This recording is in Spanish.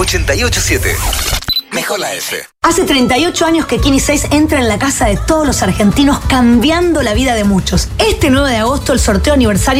88.7. Mejor la F. Hace 38 años que Kini 6 entra en la casa de todos los argentinos, cambiando la vida de muchos. Este 9 de agosto, el sorteo aniversario